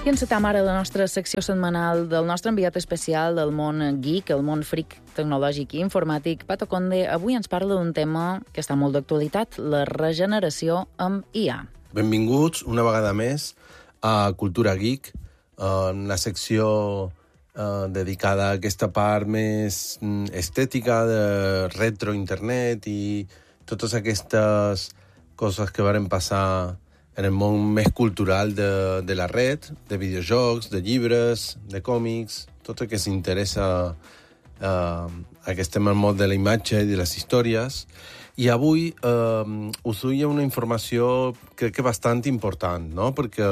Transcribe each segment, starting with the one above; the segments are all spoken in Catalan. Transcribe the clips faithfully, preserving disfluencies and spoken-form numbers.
I encetam ara la nostra secció setmanal del nostre enviat especial del món geek, el món freak tecnològic i informàtic. Pato Conde avui ens parla d'un tema que està molt d'actualitat, la regeneració amb I A. Benvinguts una vegada més a Cultura Geek, una secció eh, dedicada a aquesta part més estètica de retro-internet i totes aquestes coses que varen passar en el món més cultural de, de la red, de videojocs, de llibres, de còmics, tot el que s'interessa eh, que estem al món de la imatge i de les històries. I avui eh, us duia una informació crec que bastant important, no? Perquè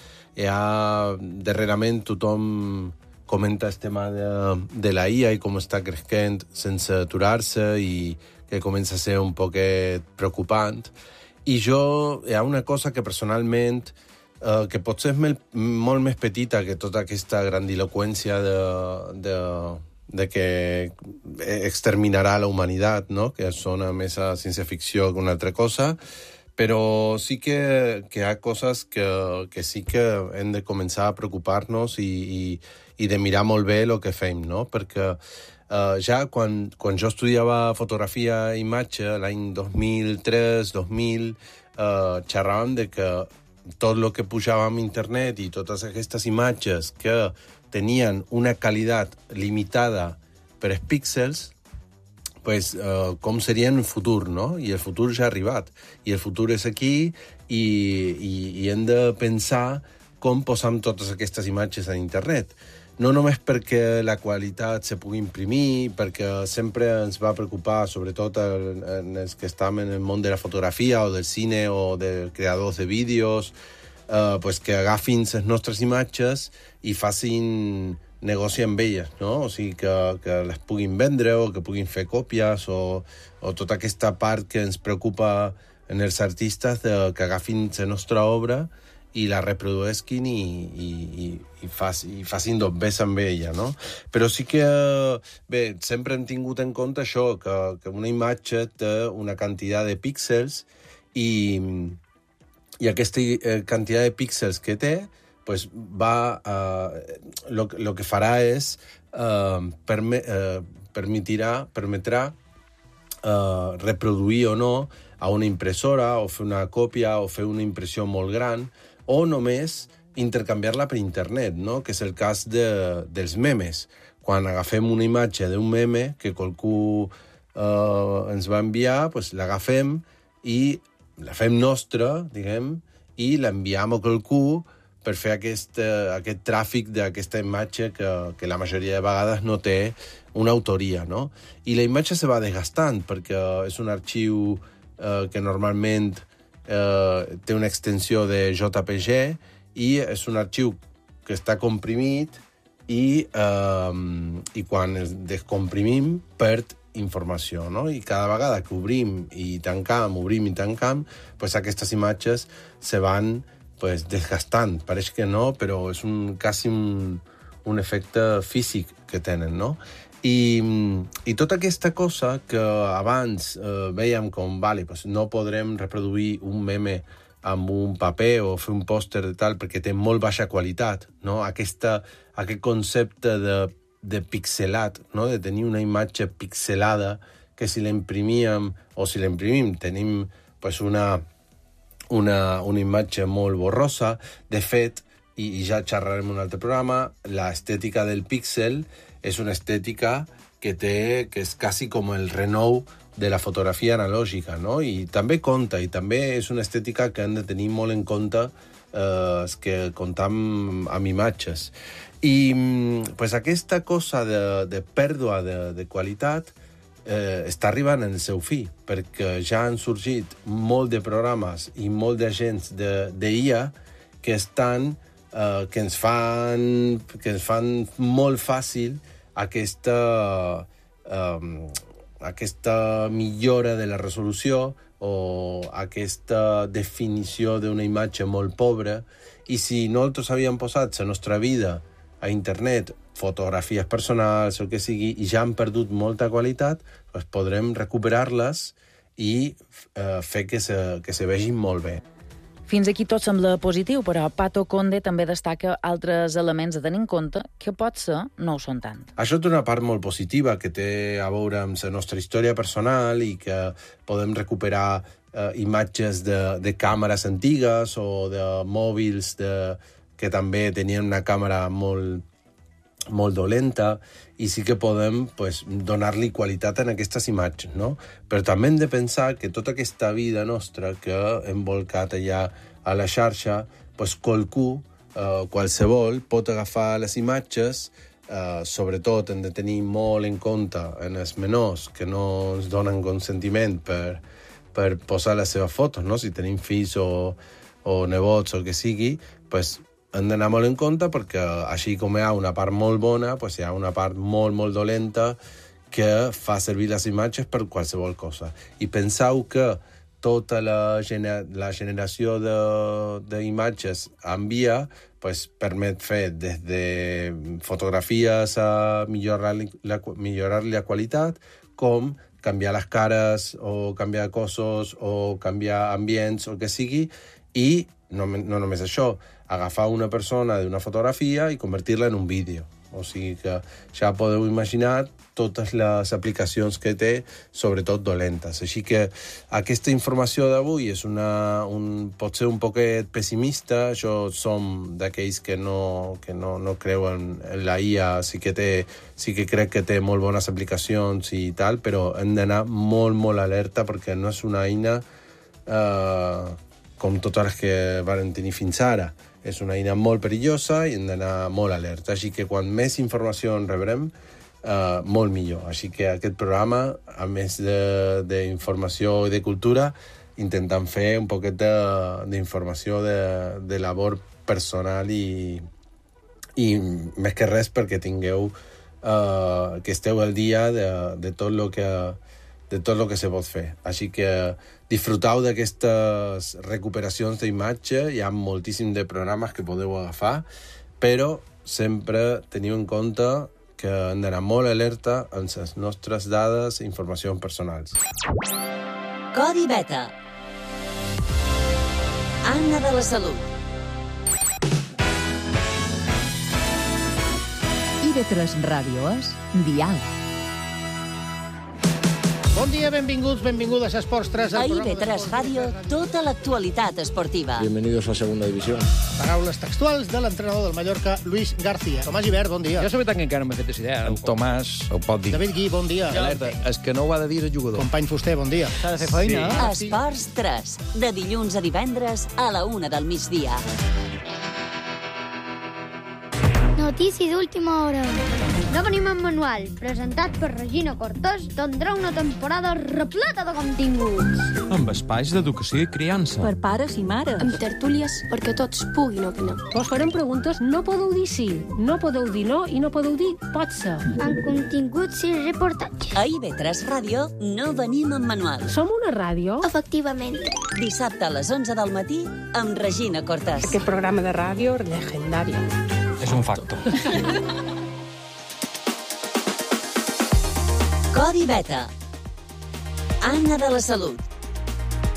ja darrerament tothom comenta el tema de, de la I A i com està creixent sense aturar-se i que comença a ser un poquet preocupant. I jo, hi ha una cosa que personalment, eh, que potser és molt, molt més petita que tota aquesta grandiloqüència de, de, de que exterminarà la humanitat, no? Que sona més a ciència-ficció que una altra cosa, però sí que, que hi ha coses que, que sí que hem de començar a preocupar-nos i, i, i de mirar molt bé el que fem, no? Perquè Uh, ja quan, quan jo estudiava fotografia i imatge, l'any dos mil tres dos mil, uh, xerràvem de que tot el que pujàvem a internet i totes aquestes imatges que tenien una qualitat limitada per els píxels, pues, uh, com seria en el futur, no? I el futur ja ha arribat. I el futur és aquí i, i, i hem de pensar com posam totes aquestes imatges a internet. No només perquè la qualitat se pugui imprimir, perquè sempre ens va preocupar, sobretot en els que estem en el món de la fotografia o del cine o de creadors de vídeos, eh, pues que agafin les nostres imatges i facin negoci amb elles, no? O sigui, que, que les puguin vendre o que puguin fer còpies o, o tota aquesta part que ens preocupa en els artistes de que agafin la nostra obra i la reproduesquin i, i, i, i, fac, i facin dos bes amb ella, no? Però sí que, bé, sempre hem tingut en compte això, que, que una imatge té una quantitat de píxels i, i aquesta quantitat de píxels que té, pues va, eh, lo, lo que farà és, eh, perme, eh, permetirà, permetrà eh, reproduir o no a una impressora o fer una còpia o fer una impressió molt gran, o només intercanviar-la per internet, no? Que és el cas de, dels memes. Quan agafem una imatge d'un meme que qualcú eh, ens va enviar, pues l'agafem i la fem nostra, diguem, i l'enviem a qualcú per fer aquest, aquest tràfic d'aquesta imatge que, que la majoria de vegades no té una autoria, no? I la imatge se va desgastant perquè és un arxiu eh, que normalment Uh, té una extensió de J P G i és un arxiu que està comprimit i, uh, i quan es descomprimim perd informació, no? I cada vegada que obrim i tancam, obrim i tancam, pues aquestes imatges se van pues, desgastant. Pareix que no, però és un, quasi un, un efecte físic que tenen, no? I, i tota aquesta cosa que abans eh, veiem com, vale, pues no podrem reproduir un meme amb un paper o fer un pòster de tal perquè té molt baixa qualitat, no? Aquesta, aquest concepte de, de pixelat, no? De tenir una imatge pixelada que si l'imprimíem o si l'imprimim tenim pues, una, una, una imatge molt borrosa. De fet, i, i ja xerrarem en un altre programa, l'estètica del píxel és una estètica que té, que és quasi com el renou de la fotografia analògica, no? I també compta, i també és una estètica que hem de tenir molt en compte eh, que comptam amb imatges. I pues, aquesta cosa de, de pèrdua de, de qualitat eh, està arribant en el seu fi, perquè ja han sorgit molt de programes i molt d'agents d'I A que estan Uh, que ens fan que ens fan molt fàcil aquesta um, aquesta millora de la resolució o aquesta definició d'una imatge molt pobra. I si nosaltres havíem posat la nostra vida a internet, fotografies personals o el que sigui, i ja han perdut molta qualitat, doncs podrem recuperar-les i uh, fer que se, que se vegin molt bé. Fins aquí tot sembla positiu, però Pato Conde també destaca altres elements a tenir en compte que potser no ho són tant. Això té una part molt positiva que té a veure amb la nostra història personal i que podem recuperar eh, imatges de, de càmeres antigues o de mòbils de, que també tenien una càmera molt, molt dolenta, i sí que podem pues, donar-li qualitat en aquestes imatges, no? Però també hem de pensar que tota aquesta vida nostra que hem volcat allà a la xarxa, pues, qualcú, eh, qualsevol, pot agafar les imatges, eh, sobretot hem de tenir molt en compte en els menors que no ens donen consentiment per, per posar les seves fotos, no? Si tenim fills o, o nebots o el que sigui, pues, hem d'anar molt en compte perquè així com hi ha una part molt bona, pues hi ha una part molt, molt dolenta que fa servir les imatges per qualsevol cosa. I penseu que tota la, gener la generació d'imatges envia pues, permet fer des de fotografies a millorar-li la, millorar la qualitat, com canviar les cares o canviar cossos o canviar ambients o el que sigui, i no, no només això, agafar una persona d'una fotografia i convertir-la en un vídeo. O sigui que ja podeu imaginar totes les aplicacions que té, sobretot dolentes. Així que aquesta informació d'avui és una, un, pot ser un poquet pessimista. Jo som d'aquells que no, que no, no creuen en la I A, sí que, té, sí que crec que té molt bones aplicacions i tal, però hem d'anar molt, molt alerta perquè no és una eina eh, com totes les que van tenir fins ara. És una eina molt perillosa i hem d'anar molt alerta. Així que quan més informació en rebrem, eh, molt millor. Així que aquest programa, a més d'informació i de cultura, intentem fer un poquet d'informació de, de labor personal i, i més que res perquè tingueu, eh, que esteu al dia de, de tot el que de tot el que se pot fer. Així que disfrutau d'aquestes recuperacions d'imatge, hi ha moltíssim de programes que podeu agafar, però sempre teniu en compte que hem d'anar molt alerta amb les nostres dades i informacions personals. Codi Beta. Anna de la Salut. I B tres Ràdio és Dial. Bon dia, benvinguts, benvingudes a Esports tres. A I B tres Ràdio, tota l'actualitat esportiva. Bienvenidos a Segunda División. Paraules textuals de l'entrenador del Mallorca, Luis García. Tomàs Gibert, bon dia. Jo la veritat que encara no m'he fet idea. En Tomàs ho pot dir. David Gui, bon dia. Alerta, és que no ho ha de dir el jugador. Company Fuster, bon dia. S'ha de fer feina. Sí. Esports tres, de dilluns a divendres a la una del migdia. Notícia d'última hora. No venim en manual, presentat per Regina Cortés, tindrà una temporada repleta de continguts. Amb espais d'educació i criança. Per pares i mares. Amb tertúlies perquè tots puguin opinar. Vos farem preguntes, no podeu dir sí, no podeu dir no i no podeu dir pot ser. Amb continguts i reportatges. A I B tres Ràdio no venim en manual. Som una ràdio? Efectivament. Dissabte a les onze del matí amb Regina Cortés. Aquest programa de ràdio legendari. És un facto. Codi Beta. Anna de la Salut.